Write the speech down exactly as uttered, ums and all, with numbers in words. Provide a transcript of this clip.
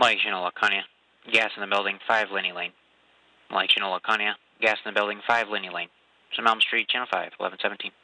Mike Channel Lacania. Gas in the building, five Linney Lane. Mike Channel Lacania. Gas in the building, five Linney Lane. Some Elm Street, Channel five, eleven seventeen.